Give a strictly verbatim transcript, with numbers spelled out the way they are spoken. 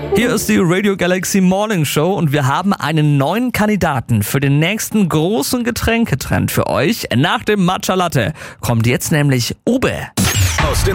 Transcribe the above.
Hier ist die Radio Galaxy Morning Show und wir haben einen neuen Kandidaten für den nächsten großen Getränketrend für euch. Nach dem Matcha Latte kommt jetzt nämlich Ube. Aus dem